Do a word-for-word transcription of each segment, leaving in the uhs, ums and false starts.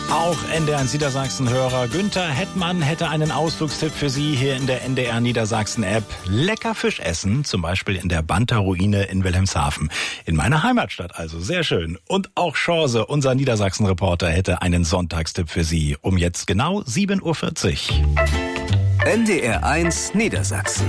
Auch N D R Niedersachsen-Hörer Günther Hettmann hätte einen Ausflugstipp für Sie hier in der N D R Niedersachsen-App. Lecker Fisch essen, zum Beispiel in der Banta-Ruine in Wilhelmshaven. In meiner Heimatstadt also, sehr schön. Und auch Chance, unser Niedersachsen-Reporter, hätte einen Sonntagstipp für Sie um jetzt genau sieben Uhr vierzig. N D R eins Niedersachsen.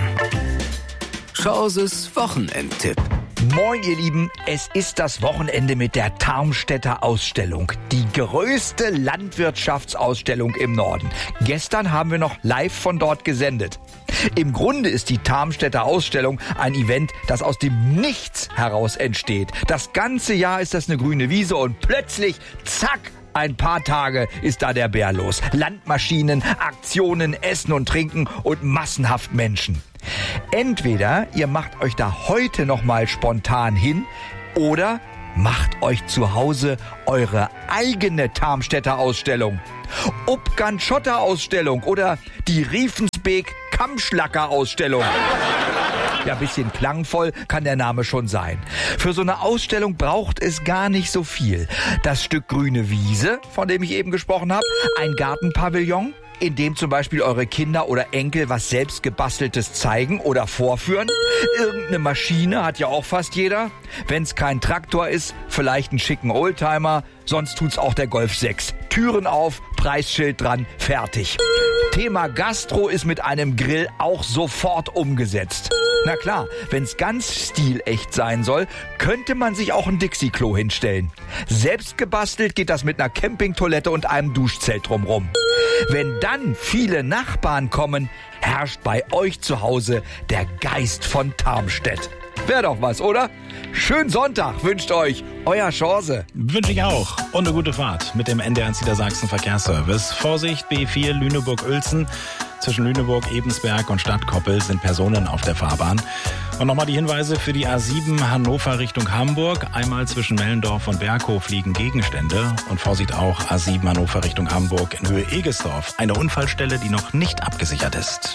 Chances Wochenendtipp. Moin ihr Lieben, es ist das Wochenende mit der Tarmstädter Ausstellung. Die größte Landwirtschaftsausstellung im Norden. Gestern haben wir noch live von dort gesendet. Im Grunde ist die Tarmstädter Ausstellung ein Event, das aus dem Nichts heraus entsteht. Das ganze Jahr ist das eine grüne Wiese und plötzlich, zack, ein paar Tage ist da der Bär los. Landmaschinen, Aktionen, Essen und Trinken und massenhaft Menschen. Entweder ihr macht euch da heute noch mal spontan hin oder macht euch zu Hause eure eigene Tarmstädter Ausstellung. Upgan-Schotter Ausstellung oder die Riefensbeek Kammschlacker Ausstellung. Ja, bisschen klangvoll kann der Name schon sein. Für so eine Ausstellung braucht es gar nicht so viel. Das Stück grüne Wiese, von dem ich eben gesprochen habe, ein Gartenpavillon, in dem zum Beispiel eure Kinder oder Enkel was selbstgebasteltes zeigen oder vorführen. Irgendeine Maschine hat ja auch fast jeder. Wenn es kein Traktor ist, vielleicht einen schicken Oldtimer, sonst tut's auch der Golf sechs. Türen auf, Preisschild dran, fertig. Thema Gastro ist mit einem Grill auch sofort umgesetzt. Na klar, wenn's ganz stilecht sein soll, könnte man sich auch ein Dixie-Klo hinstellen. Selbst gebastelt geht das mit einer Campingtoilette und einem Duschzelt drumrum. Wenn dann viele Nachbarn kommen, herrscht bei euch zu Hause der Geist von Tarmstedt. Wäre doch was, oder? Schönen Sonntag wünscht euch euer Chance. Wünsche ich auch. Und eine gute Fahrt mit dem N D R Niedersachsen Verkehrsservice. Vorsicht, B vier Lüneburg-Uelzen. Zwischen Lüneburg, Ebensberg und Stadtkoppel sind Personen auf der Fahrbahn. Und nochmal die Hinweise für die A sieben Hannover Richtung Hamburg. Einmal zwischen Mellendorf und Berghof liegen Gegenstände. Und Vorsicht auch A sieben Hannover Richtung Hamburg in Höhe Egesdorf. Eine Unfallstelle, die noch nicht abgesichert ist.